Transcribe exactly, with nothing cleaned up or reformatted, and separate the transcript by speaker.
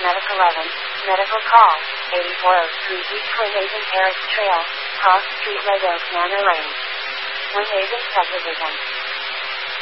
Speaker 1: Medic eleven, medical call, eighty-four oh three East Twin Agent Harris Trail, Cross Street, Red Oak Manor Lane. Twin Agent Subdivision.